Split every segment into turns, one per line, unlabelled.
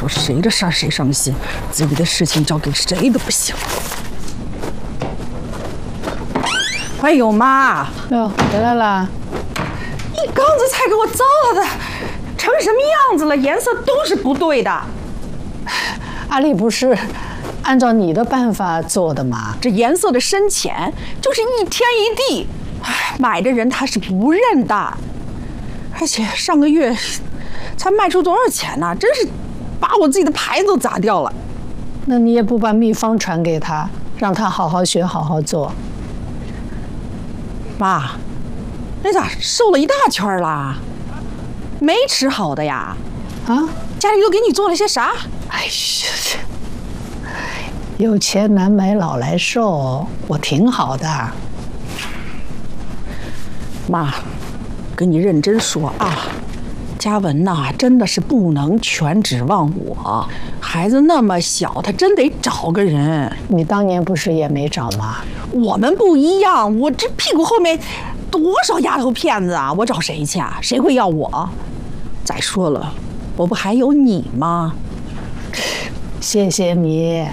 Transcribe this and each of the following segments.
说谁的事儿谁上心，自己的事情交给谁都不行。哎呦妈！
哟，回来了。
一缸子菜给我糟蹋的成什么样子了？颜色都是不对的。
阿丽不是按照你的办法做的吗？
这颜色的深浅就是一天一地，买的人他是不认的。而且上个月才卖出多少钱呢？真是把我自己的牌子都砸掉了。
那你也不把秘方传给他，让他好好学，好好做。
妈，你咋瘦了一大圈啦？没吃好的呀？
啊？
家里都给你做了些啥？
哎呀，有钱难买老来瘦，我挺好的。
妈，跟你认真说啊，嘉文呐，真的是不能全指望我。孩子那么小，他真得找个人。
你当年不是也没找吗？
我们不一样，我这屁股后面多少丫头片子啊！我找谁去啊？谁会要我？再说了，我不还有你吗？
谢谢你。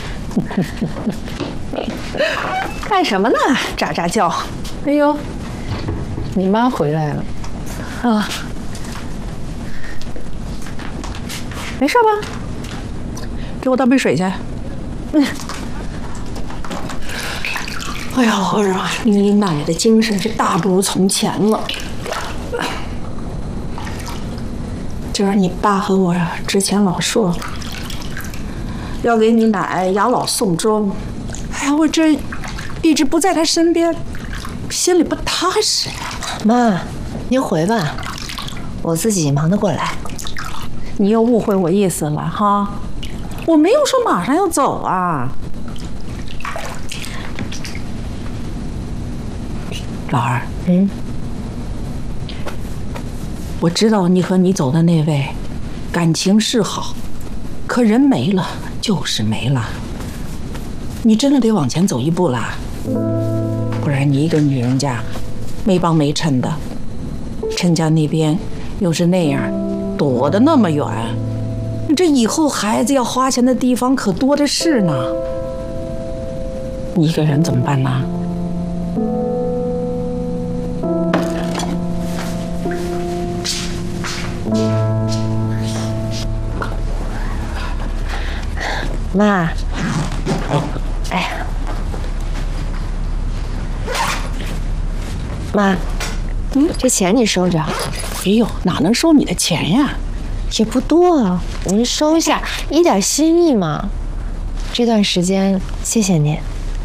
干什么呢？喳喳叫。
哎呦，你妈回来了。
啊，没事吧？给我倒杯水去。哎呀，儿啊，你奶的精神是大不如从前了。就是你爸和我之前老说要给你奶养老送终，哎呀，我这一直不在他身边，心里不踏实。
妈，您回吧，我自己忙得过来。
你又误会我意思了哈，我没有说马上要走啊。老二，我知道你和你走的那位感情是好，可人没了就是没了，你真的得往前走一步啦，不然你一个女人家没帮没衬的，陈家那边又是那样躲得那么远，这以后孩子要花钱的地方可多的是呢，你一个人怎么办呢？
妈，哎呀，妈，这钱你收着。
哎呦，哪能收你的钱呀？
也不多啊，您收下，一点心意嘛。这段时间谢谢您。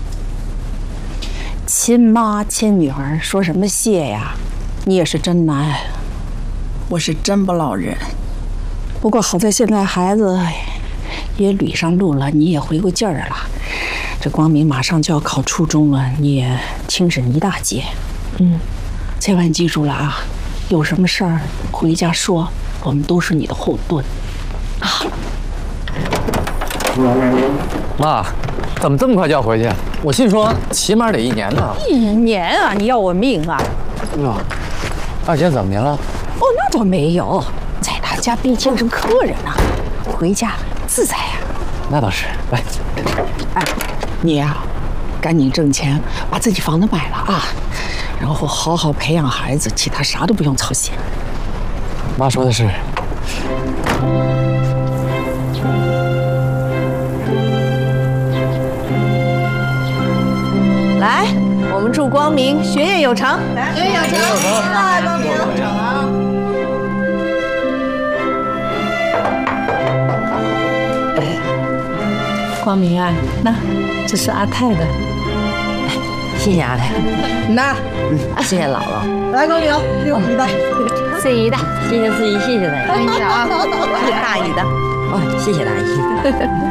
亲妈亲女儿，说什么谢呀？你也是真难，我是真不落忍。不过好在现在孩子也捋上路了，你也回过劲儿了。这光明马上就要考初中了，你也轻省一大截。千万记住了啊！有什么事儿回家说，我们都是你的后盾啊！
妈，怎么这么快就要回去？我心说起码得1年呢。
1年啊！你要我命啊！
哟，二姐怎么您了？
哦，那倒没有，在他家毕竟是客人啊，回家自在呀。
那倒是。来，
哎，你呀，赶紧挣钱，把自己房子买了啊，然后好好培养孩子，其他啥都不用操心。
妈说的是。
来，我们祝光明学业有成，学业有成，来，光明。
光明啊，那这是阿泰的，
谢谢阿泰。
那，
谢谢姥姥。
来，光明，这我们的，
四姨的，谢谢四姨，谢谢大姨。
等一下啊，
大姨的，哦，谢谢大姨。